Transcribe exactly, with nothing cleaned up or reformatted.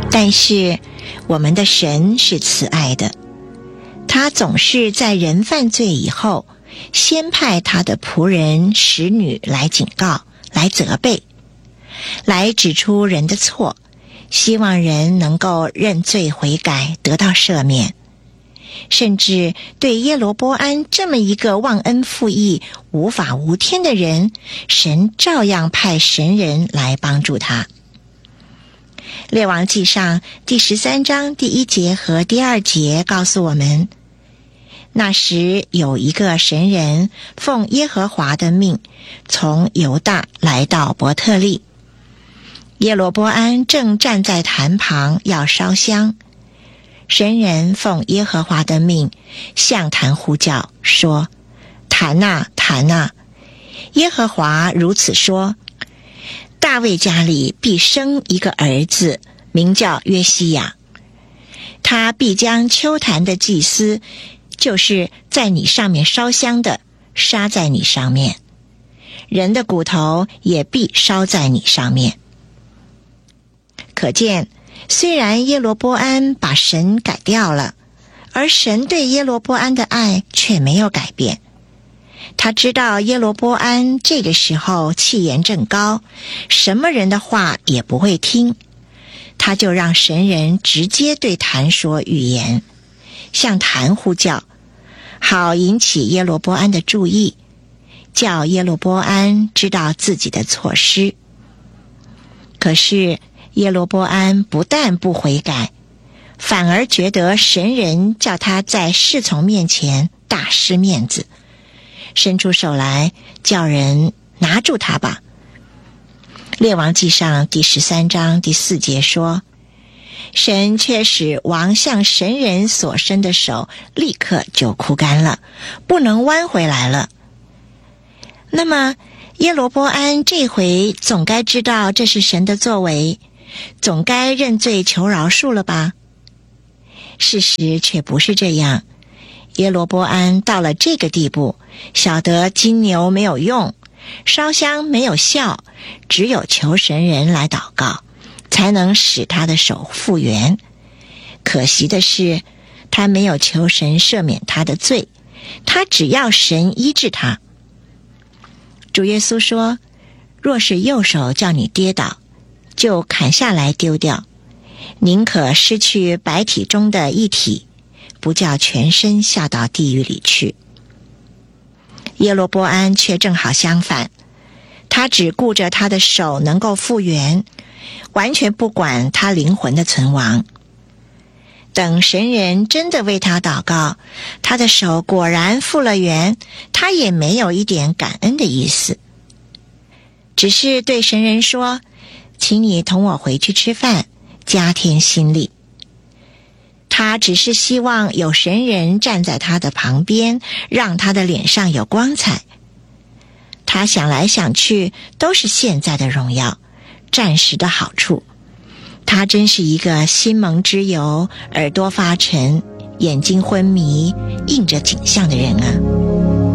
但是我们的神是慈爱的，他总是在人犯罪以后，先派他的仆人使女来警告，来责备，来指出人的错，希望人能够认罪悔改，得到赦免。甚至对耶罗波安这么一个忘恩负义、无法无天的人，神照样派神人来帮助他。列王纪上第十三章第一节和第二节告诉我们，那时有一个神人奉耶和华的命，从犹大来到伯特利。耶罗波安正站在坛旁要烧香，神人奉耶和华的命向坛呼叫，说：坛啊，坛啊！耶和华如此说：大卫家里必生一个儿子，名叫约西亚。他必将丘坛的祭司，就是在你上面烧香的，杀在你上面，人的骨头也必烧在你上面。可见，虽然耶罗波安把神改掉了，而神对耶罗波安的爱却没有改变。他知道耶罗波安这个时候气焰正高，什么人的话也不会听，他就让神人直接对坛说预言，向坛呼叫，好引起耶罗波安的注意，叫耶罗波安知道自己的错失。可是耶罗波安不但不悔改，反而觉得神人叫他在侍从面前大失面子，伸出手来叫人拿住他吧。列王纪上第十三章第四节说，神却使王向神人所伸的手立刻就枯干了，不能弯回来了。那么耶罗波安这回总该知道这是神的作为，总该认罪求饶恕了吧？事实却不是这样。耶罗波安到了这个地步，晓得金牛没有用，烧香没有效，只有求神人来祷告，才能使他的手复原。可惜的是，他没有求神赦免他的罪，他只要神医治他。主耶稣说，若是右手叫你跌倒，就砍下来丢掉，宁可失去百体中的一体，不叫全身下到地狱里去。耶罗波安却正好相反，他只顾着他的手能够复原，完全不管他灵魂的存亡。等神人真的为他祷告，他的手果然复了原，他也没有一点感恩的意思，只是对神人说，请你同我回去吃饭，加添心力。他只是希望有神人站在他的旁边，让他的脸上有光彩。他想来想去，都是现在的荣耀，暂时的好处。他真是一个心蒙脂油，耳朵发沉，眼睛昏迷，映着景象的人啊。